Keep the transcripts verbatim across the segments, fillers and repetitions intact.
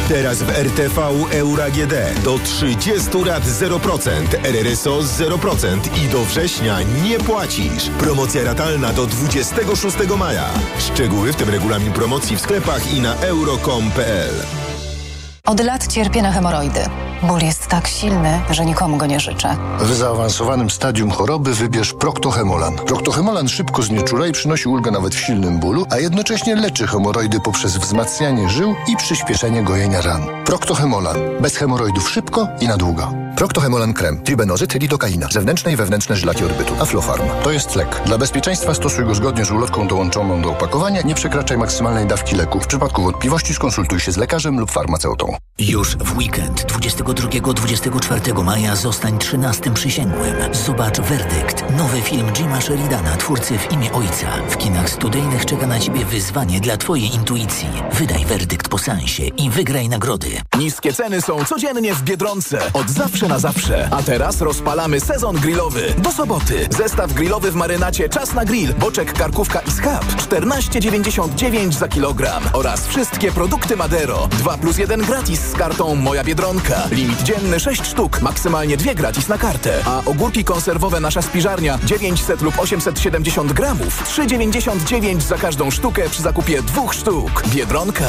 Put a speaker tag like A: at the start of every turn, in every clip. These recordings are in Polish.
A: Teraz w R T V Euro A G D do trzydziestu rat zero procent, R R S O zero procent i do września nie płacisz. Promocja ratalna do dwudziestego szóstego maja. Szczegóły, w tym regulamin promocji w sklepach i na euro kropka com kropka p l.
B: Od lat cierpię na hemoroidy. Ból jest tak silny, że nikomu go nie życzę.
C: W zaawansowanym stadium choroby wybierz Proctohemolan. Proctohemolan szybko znieczula i przynosi ulgę nawet w silnym bólu, a jednocześnie leczy hemoroidy poprzez wzmacnianie żył i przyspieszenie gojenia ran. Proctohemolan. Bez hemoroidów szybko i na długo. Proctohemolan krem, tribenozyt, lidokaina, zewnętrzne i wewnętrzne żylaki odbytu, Aflofarm. To jest lek. Dla bezpieczeństwa stosuj go zgodnie z ulotką dołączoną do opakowania. Nie przekraczaj maksymalnej dawki leku. W przypadku wątpliwości skonsultuj się z lekarzem lub farmaceutą.
D: Już w weekend dwudziestego drugiego do dwudziestego czwartego maja zostań trzynastym przysięgłym. Zobacz Werdykt. Nowy film Jima Sheridana, twórcy W imię ojca. W kinach studyjnych czeka na Ciebie wyzwanie dla Twojej intuicji. Wydaj werdykt po seansie i wygraj nagrody.
E: Niskie ceny są codziennie w Biedronce. Od zawsze na zawsze. A teraz rozpalamy sezon grillowy. Do soboty. Zestaw grillowy w marynacie Czas na grill. Boczek, karkówka i schab. czternaście dziewięćdziesiąt dziewięć za kilogram. Oraz wszystkie produkty Madero. dwa plus jeden gratis z kartą Moja Biedronka. Limit dzienny sześć sztuk. Maksymalnie dwie gratis na kartę. A ogórki konserwowe Nasza Spiżarnia dziewięćset lub osiemset siedemdziesiąt gramów. trzy dziewięćdziesiąt dziewięć za każdą sztukę przy zakupie dwóch sztuk. Biedronka.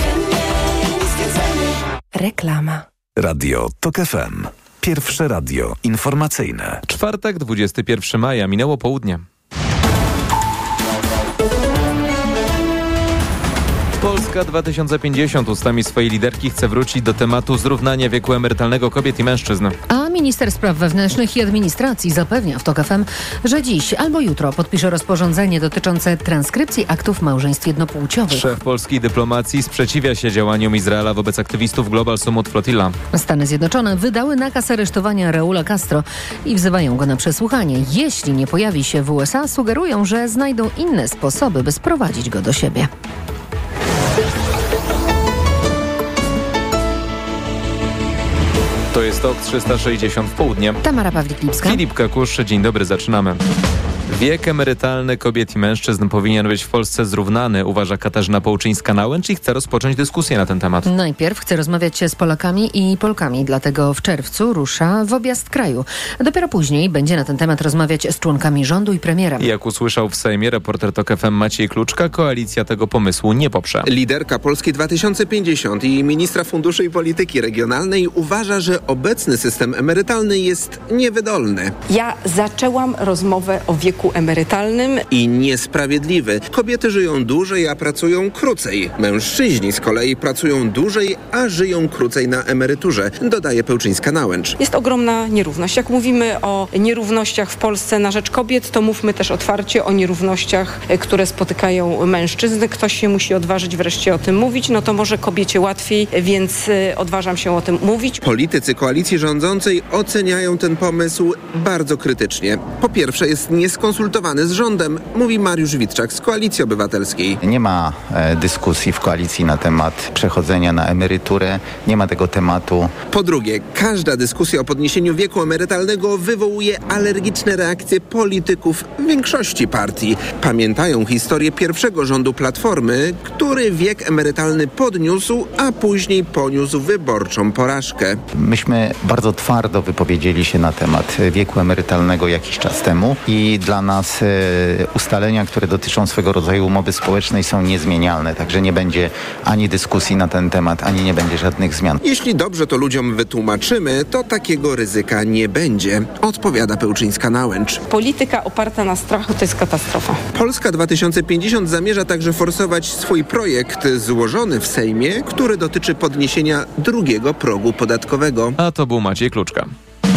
F: Reklama.
G: Radio Tok F M. Pierwsze radio informacyjne.
H: Czwartek, dwudziestego pierwszego maja, minęło południe. Polska dwa tysiące pięćdziesiąt ustami swojej liderki chce wrócić do tematu zrównania wieku emerytalnego kobiet i mężczyzn.
F: A minister spraw wewnętrznych i administracji zapewnia w Tok F M, że dziś albo jutro podpisze rozporządzenie dotyczące transkrypcji aktów małżeństw jednopłciowych.
H: Szef polskiej dyplomacji sprzeciwia się działaniom Izraela wobec aktywistów Global Summit Flotilla.
F: Stany Zjednoczone wydały nakaz aresztowania Raula Castro i wzywają go na przesłuchanie. Jeśli nie pojawi się w U S A, sugerują, że znajdą inne sposoby, by sprowadzić go do siebie.
H: To jest Tok trzysta sześćdziesiąt w południe.
F: Tamara Pawlik-Lipska.
H: Filip Kakusz, dzień dobry, zaczynamy. Wiek emerytalny kobiet i mężczyzn powinien być w Polsce zrównany, uważa Katarzyna Połczyńska-Nałęcz i chce rozpocząć dyskusję na ten temat.
F: Najpierw chce rozmawiać z Polakami i Polkami, dlatego w czerwcu rusza w objazd kraju. Dopiero później będzie na ten temat rozmawiać z członkami rządu i premierem.
H: Jak usłyszał w Sejmie reporter Tok F M Maciej Kluczka, koalicja tego pomysłu nie poprze.
I: Liderka Polski dwa tysiące pięćdziesiąt i ministra funduszy i polityki regionalnej uważa, że obecny system emerytalny jest niewydolny.
J: Ja zaczęłam rozmowę o wieku emerytalnym.
I: I niesprawiedliwy. Kobiety żyją dłużej, a pracują krócej. Mężczyźni z kolei pracują dłużej, a żyją krócej na emeryturze, dodaje Pełczyńska-Nałęcz.
J: Jest ogromna nierówność. Jak mówimy o nierównościach w Polsce na rzecz kobiet, to mówmy też otwarcie o nierównościach, które spotykają mężczyzn. Ktoś się musi odważyć wreszcie o tym mówić, no to może kobiecie łatwiej, więc odważam się o tym mówić.
I: Politycy koalicji rządzącej oceniają ten pomysł bardzo krytycznie. Po pierwsze, jest nieskonsultowany z rządem, mówi Mariusz Witczak z Koalicji Obywatelskiej.
K: Nie ma e, dyskusji w koalicji na temat przechodzenia na emeryturę, nie ma tego tematu.
I: Po drugie, każda dyskusja o podniesieniu wieku emerytalnego wywołuje alergiczne reakcje polityków większości partii. Pamiętają historię pierwszego rządu Platformy, który wiek emerytalny podniósł, a później poniósł wyborczą porażkę.
K: Myśmy bardzo twardo wypowiedzieli się na temat wieku emerytalnego jakiś czas temu i dla nas e, ustalenia, które dotyczą swego rodzaju umowy społecznej są niezmienialne, także nie będzie ani dyskusji na ten temat, ani nie będzie żadnych zmian.
I: Jeśli dobrze to ludziom wytłumaczymy, to takiego ryzyka nie będzie, odpowiada Pełczyńska-Nałęcz.
J: Polityka oparta na strachu to jest katastrofa.
I: Polska dwa tysiące pięćdziesiąt zamierza także forsować swój projekt złożony w Sejmie, który dotyczy podniesienia drugiego progu podatkowego.
H: A to był Maciej Kluczka.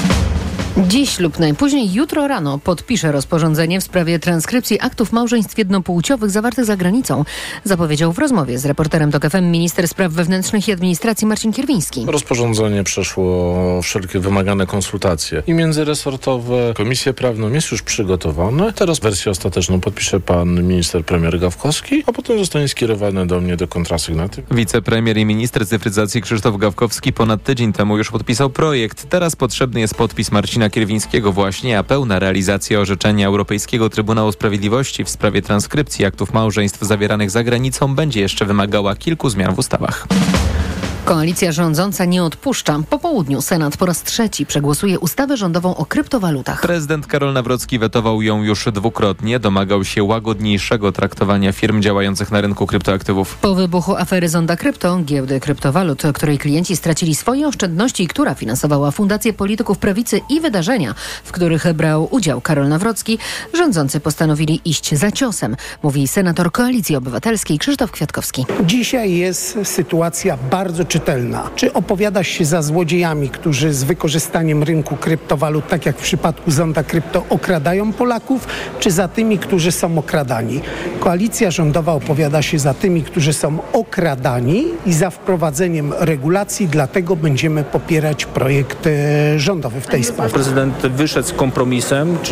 F: Dziś lub najpóźniej jutro rano podpisze rozporządzenie w sprawie transkrypcji aktów małżeństw jednopłciowych zawartych za granicą, zapowiedział w rozmowie z reporterem Tok F M minister spraw wewnętrznych i administracji Marcin Kierwiński.
L: Rozporządzenie przeszło wszelkie wymagane konsultacje i międzyresortowe. Komisję prawną jest już przygotowane. Teraz wersję ostateczną podpisze pan minister premier Gawkowski, a potem zostanie skierowane do mnie do kontrasygnaty.
H: Wicepremier i minister cyfryzacji Krzysztof Gawkowski ponad tydzień temu już podpisał projekt. Teraz potrzebny jest podpis Marcina Kierwińskiego właśnie, a pełna realizacja orzeczenia Europejskiego Trybunału Sprawiedliwości w sprawie transkrypcji aktów małżeństw zawieranych za granicą będzie jeszcze wymagała kilku zmian w ustawach.
F: Koalicja rządząca nie odpuszcza. Po południu Senat po raz trzeci przegłosuje ustawę rządową o kryptowalutach.
H: Prezydent Karol Nawrocki wetował ją już dwukrotnie. Domagał się łagodniejszego traktowania firm działających na rynku kryptoaktywów.
F: Po wybuchu afery Zonda Krypto, giełdy kryptowalut, której klienci stracili swoje oszczędności i która finansowała fundacje polityków prawicy i wydarzenia, w których brał udział Karol Nawrocki, rządzący postanowili iść za ciosem, mówi senator Koalicji Obywatelskiej Krzysztof Kwiatkowski.
M: Dzisiaj jest sytuacja bardzo czytelna. Czy opowiadasz się za złodziejami, którzy z wykorzystaniem rynku kryptowalut, tak jak w przypadku Zonda Krypto, okradają Polaków, czy za tymi, którzy są okradani? Koalicja rządowa opowiada się za tymi, którzy są okradani i za wprowadzeniem regulacji, dlatego będziemy popierać projekt rządowy w tej sprawie.
N: Prezydent wyszedł z kompromisem,